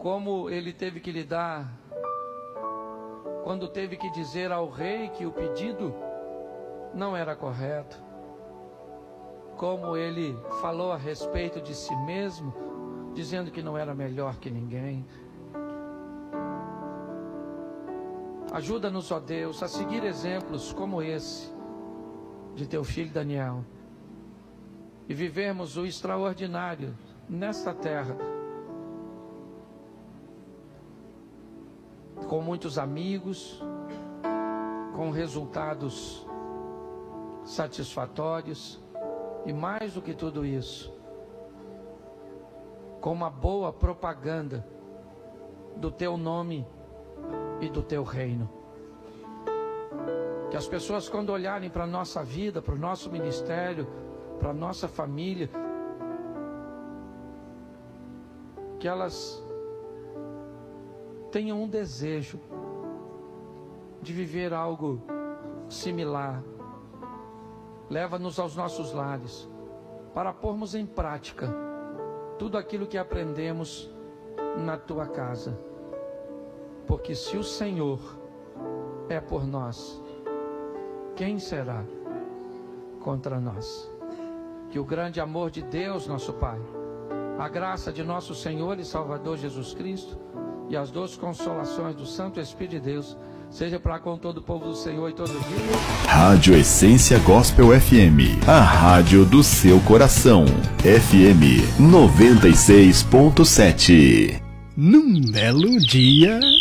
como ele teve que lidar quando teve que dizer ao rei que o pedido não era correto, como ele falou a respeito de si mesmo, dizendo que não era melhor que ninguém. Ajuda-nos, ó Deus, a seguir exemplos como esse de teu filho Daniel e vivermos o extraordinário nesta terra, com muitos amigos, com resultados satisfatórios e, mais do que tudo isso, com uma boa propaganda do teu nome e do teu reino. Que as pessoas, quando olharem para a nossa vida, para o nosso ministério, para a nossa família, que elas tenham um desejo de viver algo similar. Leva-nos aos nossos lares para pormos em prática tudo aquilo que aprendemos na tua casa. Porque se o Senhor é por nós, quem será contra nós? Que o grande amor de Deus, nosso Pai, a graça de nosso Senhor e Salvador Jesus Cristo e as doces consolações do Santo Espírito de Deus seja para com todo o povo do Senhor e todo dia. Rádio Essência Gospel FM, a rádio do seu coração. FM 96.7. Num belo dia...